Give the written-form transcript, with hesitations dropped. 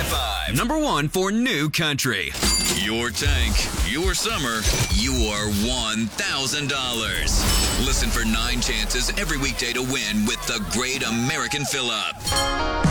105.5. Number one for new country. Your tank, your summer, your $1,000. Listen for 9 chances every weekday to win with the Great American Fill-Up.